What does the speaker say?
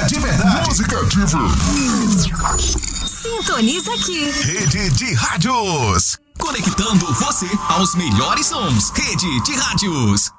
de verdade. Música de verdade. Sintoniza aqui. Rede de Rádios. Conectando você aos melhores sons. Rede de Rádios.